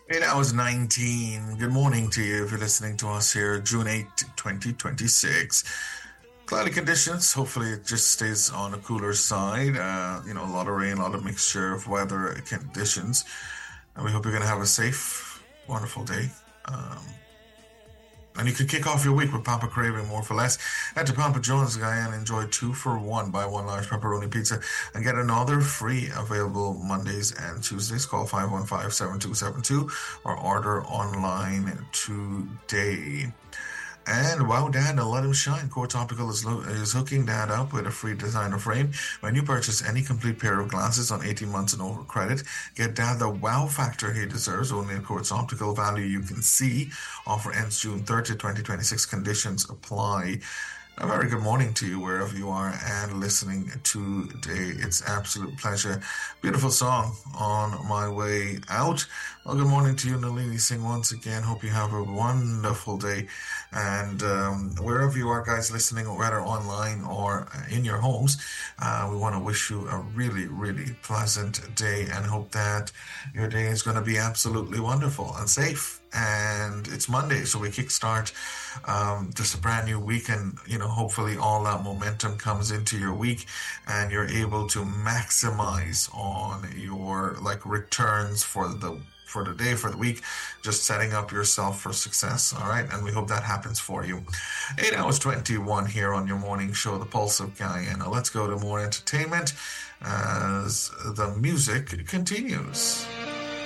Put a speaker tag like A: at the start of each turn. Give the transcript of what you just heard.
A: 8 hours 19. Good morning to you if you're listening to us here, June 8th, 2026. Cloudy conditions. Hopefully, it just stays on the cooler side. A lot of rain, a lot of mixture of weather conditions. And we hope you're going to have a safe, wonderful day. And you can kick off your week with Papa Craving More for Less. Head to Papa John's, Guyana, and enjoy 2 for 1. Buy one large pepperoni pizza and get another free, available Mondays and Tuesdays. Call 515-7272 or order online today. And wow, Dad, let him shine. Core Topical is hooking Dad up with a free designer frame. When you purchase any complete pair of glasses on 18 months and over credit, get Dad the wow factor he deserves. Only in Courts Optical, value you can see. Offer ends June 30th, 2026. Conditions apply. A very good morning to you wherever you are and listening today. It's absolute pleasure. Beautiful song on my way out. Well, good morning to you, Nalini Singh, once again. Hope you have a wonderful day. And wherever you are, guys, listening, whether online or in your homes, we want to wish you a really, really pleasant day and hope that your day is going to be absolutely wonderful and safe. And it's Monday, so we kickstart just a brand new week, and hopefully all that momentum comes into your week, and you're able to maximize on your returns for the day, for the week, just setting up yourself for success. All right, and we hope that happens for you. 8 hours 21 here on your morning show, The Pulse of Guyana. Let's go to more entertainment as the music continues.